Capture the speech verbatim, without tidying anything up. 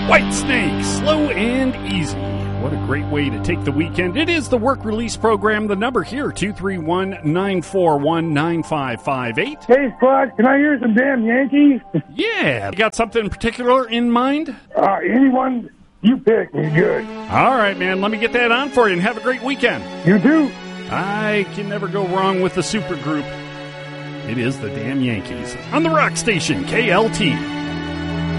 White Snake, slow and easy. What a great way to take the weekend. It is the work release program. The number here, two three one, nine four one, nine five five eight. Hey, Squad, can I hear some damn Yankees? Yeah. You got something in particular in mind? Uh, anyone you pick is good. All right, man. Let me get that on for you and have a great weekend. You too. I can never go wrong with the supergroup. It is the damn Yankees on the rock station, K L T.